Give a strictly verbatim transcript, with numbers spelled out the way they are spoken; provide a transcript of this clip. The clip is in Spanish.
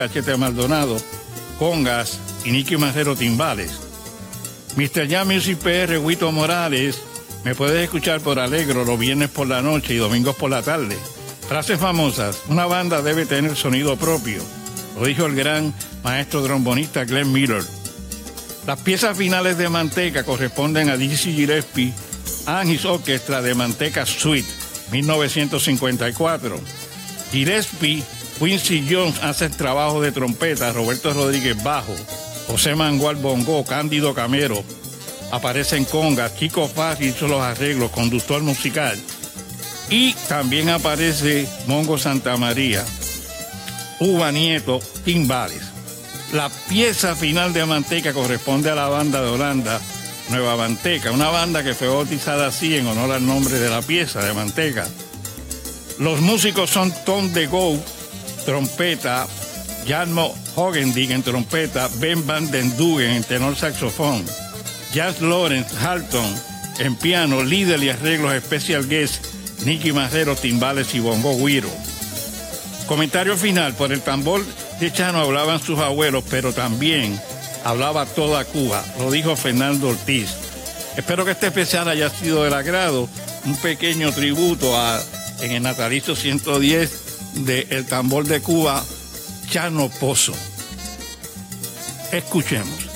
Cachete Maldonado, congas y Nicky Marrero, timbales. mister Jam Music P R, Huito Morales, me puedes escuchar por Alegro los viernes por la noche y domingos por la tarde. Frases famosas: una banda debe tener sonido propio, lo dijo el gran maestro trombonista Glenn Miller. Las piezas finales de Manteca corresponden a Dizzy Gillespie and His Orchestra de Manteca Suite, mil novecientos cincuenta y cuatro. Gillespie, Quincy Jones hace el trabajo de trompeta, Roberto Rodríguez bajo, José Mangual bongo, Cándido Camero aparece en congas, Chico Paz hizo los arreglos, conductor musical, y también aparece Mongo Santamaría, Uva Nieto, timbales. La pieza final de Manteca corresponde a la banda de Holanda, Nueva Manteca, una banda que fue bautizada así en honor al nombre de la pieza de Manteca. Los músicos son Tom DeGo, trompeta, Jarmo Hogendig en trompeta, Ben Van Den Dugen en tenor saxofón, Jazz Lawrence Halton en piano, líder y arreglos especial guest, Nicky Marrero, timbales y bongo guiro. Comentario final: por el tambor de Chano hablaban sus abuelos, pero también hablaba toda Cuba, lo dijo Fernando Ortiz. Espero que este especial haya sido del agrado, un pequeño tributo a, en el natalicio ciento diez de El Tambor de Cuba, Chano Pozo. Escuchemos.